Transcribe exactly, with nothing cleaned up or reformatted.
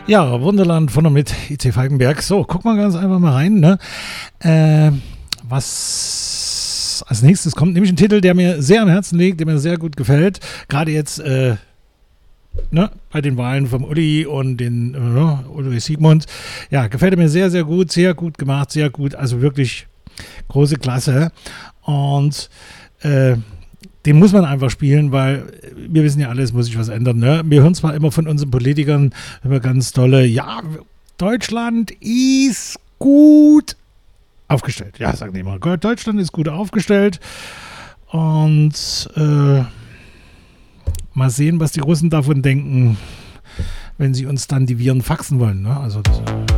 Ja, Wunderland von und mit I C Falkenberg. So, guck mal ganz einfach mal rein. Ne? Äh, was als nächstes kommt, nämlich ein Titel, der mir sehr am Herzen liegt, der mir sehr gut gefällt. Gerade jetzt äh, ne, bei den Wahlen vom Uli und den äh, Ulrich Siegmund. Ja, gefällt mir sehr, sehr gut. Sehr gut gemacht, sehr gut. Also wirklich große Klasse. Und äh, den muss man einfach spielen, weil wir wissen ja alle, es muss sich was ändern. Ne? Wir hören zwar immer von unseren Politikern immer ganz tolle, ja, Deutschland ist gut aufgestellt. Ja, sagen die immer, Deutschland ist gut aufgestellt. Und äh, mal sehen, was die Russen davon denken, wenn sie uns dann die Viren faxen wollen. Ne? Also das,